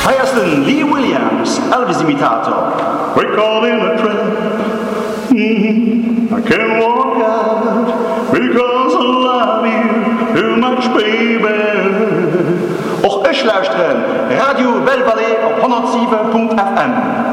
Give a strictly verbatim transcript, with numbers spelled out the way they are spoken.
Heiersten Lee Williams, Elvis-Imitator. We're caught in a trap. Mm-hmm. I can't walk out because I love you too much, baby. Och euch lauschtren, Radio Belle Vallée op honderd sieben Punkt F M.